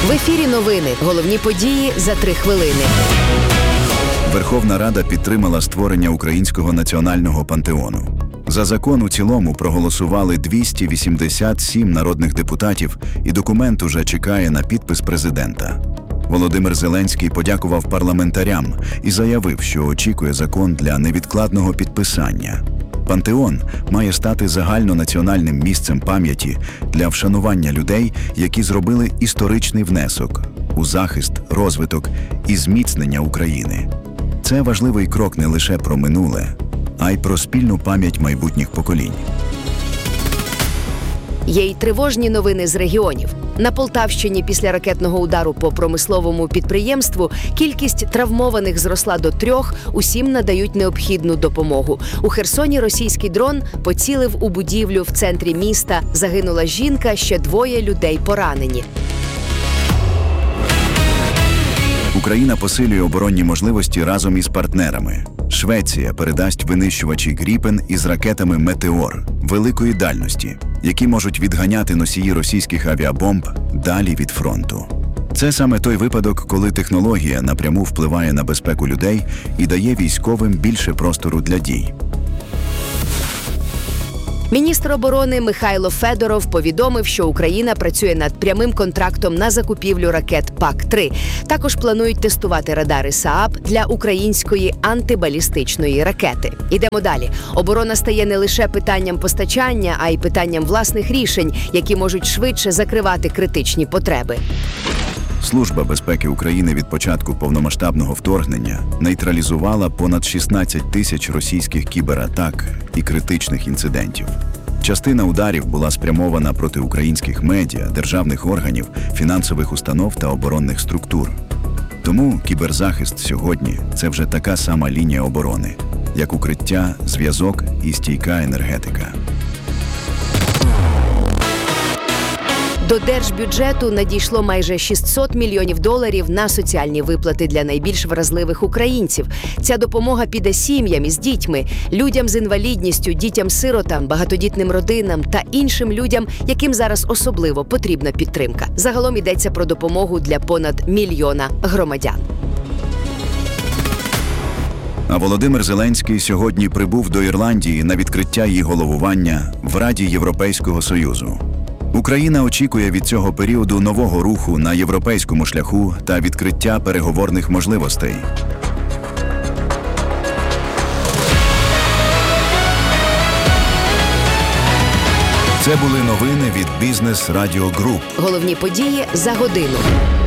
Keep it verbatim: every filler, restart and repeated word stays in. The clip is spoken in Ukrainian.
В ефірі новини. Головні події за три хвилини. Верховна Рада підтримала створення Українського національного пантеону. За закон у цілому проголосували двісті вісімдесят сім народних депутатів, і документ уже чекає на підпис президента. Володимир Зеленський подякував парламентарям і заявив, що очікує закон для невідкладного підписання. Пантеон має стати загальнонаціональним місцем пам'яті для вшанування людей, які зробили історичний внесок у захист, розвиток і зміцнення України. Це важливий крок не лише про минуле, а й про спільну пам'ять майбутніх поколінь. Є й тривожні новини з регіонів. На Полтавщині після ракетного удару по промисловому підприємству кількість травмованих зросла до трьох, усім надають необхідну допомогу. У Херсоні російський дрон поцілив у будівлю в центрі міста. Загинула жінка, ще двоє людей поранені. Україна посилює оборонні можливості разом із партнерами. Швеція передасть винищувачі «Гріпен» із ракетами «Метеор» великої дальності, які можуть відганяти носії російських авіабомб далі від фронту. Це саме той випадок, коли технологія напряму впливає на безпеку людей і дає військовим більше простору для дій. Міністр оборони Михайло Федоров повідомив, що Україна працює над прямим контрактом на закупівлю ракет пак три. Також планують тестувати радари СААБ для української антибалістичної ракети. Ідемо далі. Оборона стає не лише питанням постачання, а й питанням власних рішень, які можуть швидше закривати критичні потреби. Служба безпеки України від початку повномасштабного вторгнення нейтралізувала понад шістнадцять тисяч російських кібератак і критичних інцидентів. Частина ударів була спрямована проти українських медіа, державних органів, фінансових установ та оборонних структур. Тому кіберзахист сьогодні – це вже така сама лінія оборони, як укриття, зв'язок і стійка енергетика. До держбюджету надійшло майже шістсот мільйонів доларів на соціальні виплати для найбільш вразливих українців. Ця допомога піде сім'ям із дітьми, людям з інвалідністю, дітям-сиротам, багатодітним родинам та іншим людям, яким зараз особливо потрібна підтримка. Загалом йдеться про допомогу для понад мільйона громадян. А Володимир Зеленський сьогодні прибув до Ірландії на відкриття її головування в Раді Європейського Союзу. Україна очікує від цього періоду нового руху на європейському шляху та відкриття переговорних можливостей. Це були новини від Бізнес Радіо Груп. Головні події за годину.